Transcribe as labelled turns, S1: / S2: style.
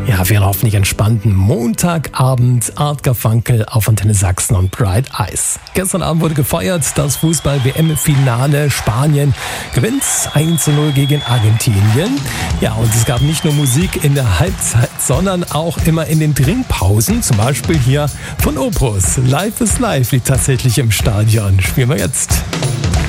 S1: Ja, für einen hoffentlich entspannten Montagabend Art Garfunkel auf Antenne Sachsen und Bright Eyes. Gestern Abend wurde gefeiert, das Fußball-WM-Finale. Spanien gewinnt 1:0 gegen Argentinien. Ja, und es gab nicht nur Musik in der Halbzeit, sondern auch immer in den Trinkpausen. Zum Beispiel hier von Opus. Life is Life liegt tatsächlich im Stadion. Spielen wir jetzt.